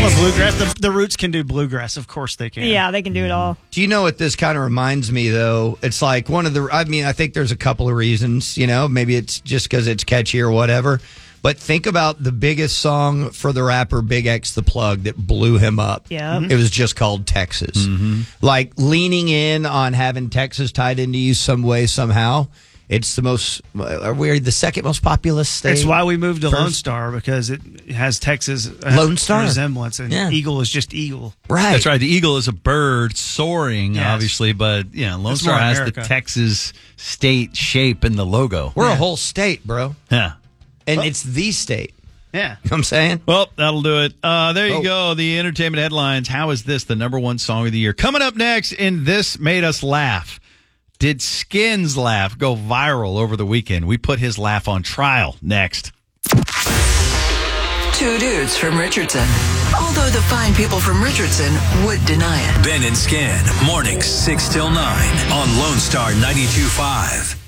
a bluegrass. The Roots can do bluegrass. Of course they can. Yeah, they can do it all. Do you know what this kind of reminds me, though? It's like I think there's a couple of reasons, maybe it's just because it's catchy or whatever. But think about the biggest song for the rapper Big X the Plug that blew him up. Yeah. It was just called Texas. Like leaning in on having Texas tied into you some way, somehow. It's we're the second most populous state. It's why we moved to Lone Star, because it has Texas Lone Star resemblance, and Eagle is just eagle. Right. That's right. The eagle is a bird soaring, obviously, but Lone Star has the Texas state shape in the logo. We're a whole state, bro. Yeah. And it's the state. Yeah. You know what I'm saying? Well, that'll do it. There you go. The entertainment headlines. How is this the number one song of the year? Coming up next in This Made Us Laugh. Did Skin's laugh go viral over the weekend? We put his laugh on trial next. Two dudes from Richardson. Although the fine people from Richardson would deny it. Ben and Skin, mornings 6 till 9 on Lone Star 92.5.